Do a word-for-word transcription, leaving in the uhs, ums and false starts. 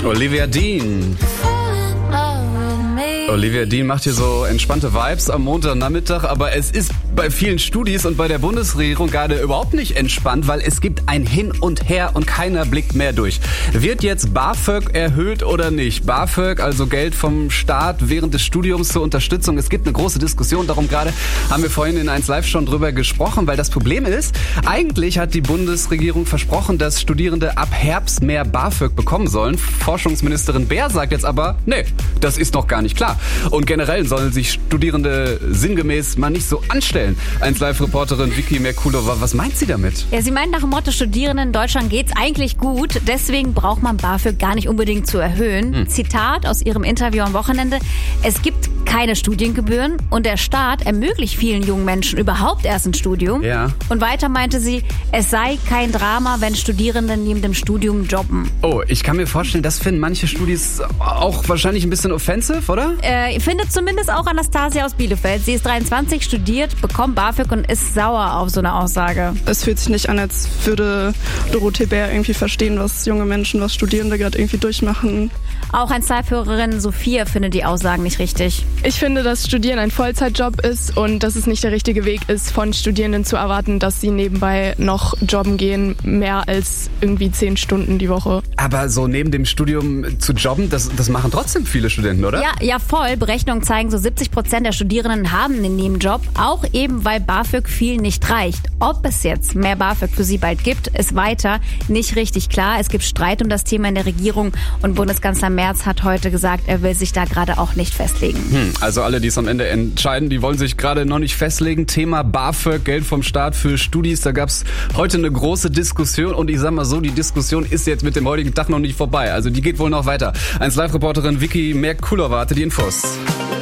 Olivia Dean. Olivia Dean macht hier so entspannte Vibes am Montagnachmittag, aber es ist bei vielen Studis und bei der Bundesregierung gerade überhaupt nicht entspannt, weil es gibt ein Hin und Her und keiner blickt mehr durch. Wird jetzt BAföG erhöht oder nicht? BAföG, also Geld vom Staat während des Studiums zur Unterstützung. Es gibt eine große Diskussion darum gerade, haben wir vorhin in eins Live schon drüber gesprochen, weil das Problem ist, eigentlich hat die Bundesregierung versprochen, dass Studierende ab Herbst mehr BAföG bekommen sollen. Forschungsministerin Baer sagt jetzt aber, nee, das ist noch gar nicht klar. Und generell sollen sich Studierende sinngemäß mal nicht so anstellen. eins Live-Reporterin Vicky Merkulova, was meint sie damit? Ja, sie meint nach dem Motto, Studierenden in Deutschland geht's eigentlich gut, deswegen braucht man BAföG gar nicht unbedingt zu erhöhen. Hm. Zitat aus ihrem Interview am Wochenende: Es gibt keine Studiengebühren und der Staat ermöglicht vielen jungen Menschen überhaupt erst ein Studium. Ja. Und weiter meinte sie, es sei kein Drama, wenn Studierende neben dem Studium jobben. Oh, ich kann mir vorstellen, das finden manche Studis auch wahrscheinlich ein bisschen offensive, oder? Äh, findet zumindest auch Anastasia aus Bielefeld. Sie ist dreiundzwanzig, studiert, bekommt BAföG und ist sauer auf so eine Aussage. Es fühlt sich nicht an, als würde Dorothee Bär irgendwie verstehen, was junge Menschen, was Studierende gerade irgendwie durchmachen. Auch eins Live-Hörerin Sophia findet die Aussagen nicht richtig. Ich finde, dass Studieren ein Vollzeitjob ist und dass es nicht der richtige Weg ist, von Studierenden zu erwarten, dass sie nebenbei noch jobben gehen, mehr als irgendwie zehn Stunden die Woche. Aber so neben dem Studium zu jobben, das, das machen trotzdem viele Studenten, oder? Ja, ja voll. Berechnungen zeigen, so siebzig Prozent der Studierenden haben einen Nebenjob, auch eben, weil BAföG viel nicht reicht. Ob es jetzt mehr BAföG für sie bald gibt, ist weiter nicht richtig klar. Es gibt Streit um das Thema in der Regierung und Bundeskanzler Merz hat heute gesagt, er will sich da gerade auch nicht festlegen. Hm, also alle, die es am Ende entscheiden, die wollen sich gerade noch nicht festlegen. Thema BAföG, Geld vom Staat für Studis, da gab es heute eine große Diskussion und ich sag mal so, die Diskussion ist jetzt mit dem heutigen Tag noch nicht vorbei. Also die geht wohl noch weiter. eins Live-Reporterin Vicky Merkulova hatte die Infos.